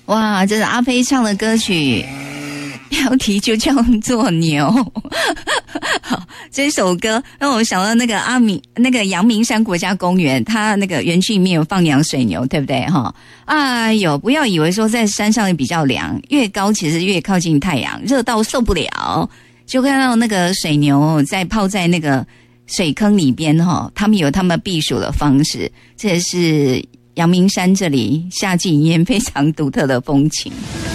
哇，这是阿飞唱的歌曲，标题就叫做牛。好，这首歌让我想到那个阳明山国家公园，它那个园区里面有放养水牛，对不对哈？哎呦，不要以为说在山上比较凉，越高其实越靠近太阳，热到受不了。就看到那个水牛在泡在那个水坑里边哈，他们有他们避暑的方式，这也是阳明山这里夏季里面非常独特的风情。